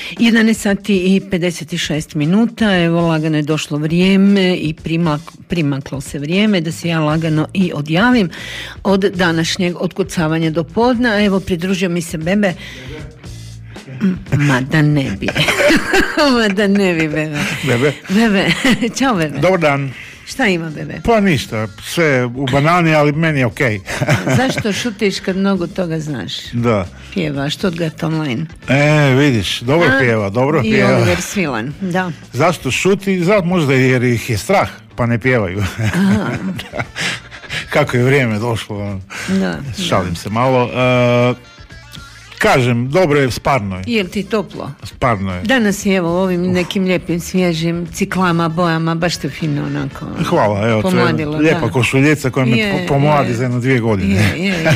11 sati i 56 minuta, evo lagano je došlo vrijeme i primaklo se vrijeme da se ja lagano i odjavim od današnjeg otkucavanja do podna. Evo, pridružio mi se Bebe. Ma da ne bi. Ma da ne bi, Bebe. Bebe, čao Bebe. Dobar dan. Šta ima, Bebe? Pa ništa, sve u banani, ali meni je okej. Zašto šutiš kad mnogo toga znaš? Da. Pjeva Stuttgart Online. Vidiš, dobro pjeva. I Oliver Svilan, da. Zašto šuti? Zato možda jer ih je strah, pa ne pjevaju. Kako je vrijeme došlo. Da. Šalim se malo. Kažem, dobro je, sparno je. Jel ti toplo? Sparno je. Danas je evo ovim nekim lijepim, svježim ciklama, bojama, baš te fino onako. Hvala, evo, pomladilo, to je lijepa košuljica koja me pomladi za jedno 2 godine. Je.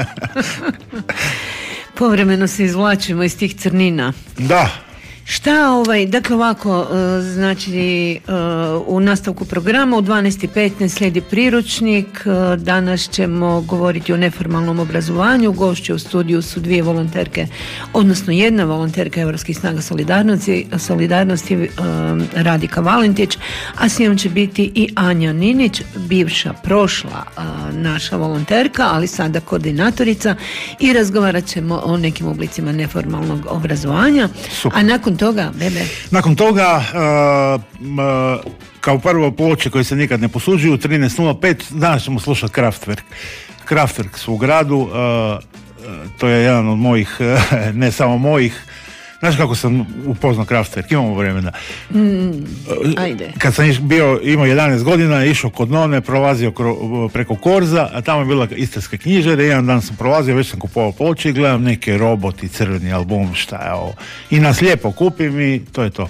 Povremeno se izvlačimo iz tih crnina. Da. Šta dakle ovako, znači u nastavku programa u 12:15 slijedi priručnik. Danas ćemo govoriti o neformalnom obrazovanju. Gošće u studiju su 2 volonterke, odnosno 1 volonterka Europskih snaga solidarnosti Radika Valentić, a s njom će biti i Anja Ninić, bivša prošla naša volonterka, ali sada koordinatorica, i razgovarat ćemo o nekim oblicima neformalnog obrazovanja. Super. A nakon toga, Bebe? Nakon toga, kao prvo ploče koje se nikad ne posuđuju, 13:05, danas ćemo slušati Kraftwerk. Kraftwerk su u gradu, to je jedan od mojih, ne samo mojih. Znaš kako sam upoznao Kraftwerk? Imamo vremena. Ajde. Kad sam imao 11 godina, išao kod none, prolazio preko Korza, a tamo je bila istarska knjižara. Jedan dan sam prolazio, već sam kupovao ploče i gledam neke roboti, crveni album, šta je ovo. I nas lijepo kupim i to je to.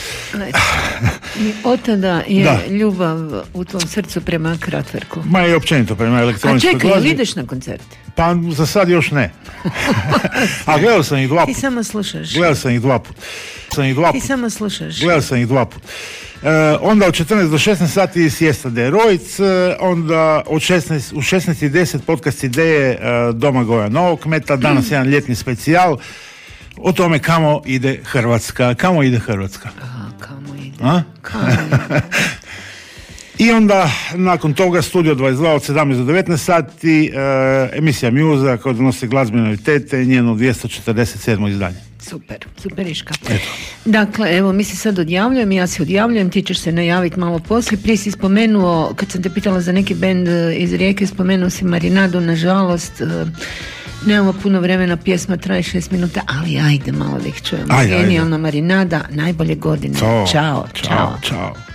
I od tada je ljubav u tvom srcu prema Kraftwerku. Ma i općenito prema elektroničkoj glazbi. A čekaj, ideš na koncert? Pa za sad još ne. A gledao sam ih 2 puta. Ti samo slušaš. Gledao sam ih 2 puta. Ti samo slušaš. Gledao sam ih 2 puta. Onda od 14 do 16 sati Siesta de Rojc, onda u 16:10 podcast ideje Domagoja Novokmeta, danas jedan ljetni specijal o tome kamo ide Hrvatska. Kamo ide Hrvatska? Kamo ide? Kamo ide? I onda nakon toga Studio 22 od 17 do 19 sati, emisija Muza koja donosi glazbene novitete, njeno 247. izdanje. Superiška. Dakle, evo, mi se sad odjavljujem, ja se odjavljujem, ti ćeš se najaviti malo poslije. Prije si spomenuo, kad sam te pitala za neki bend iz Rijeke, spomenuo si Marinadu, nažalost, nemamo puno vremena, pjesma traje 6 minuta, ali ajde malo da ih čujemo. Genijalna Marinada, najbolje godine. Ćao.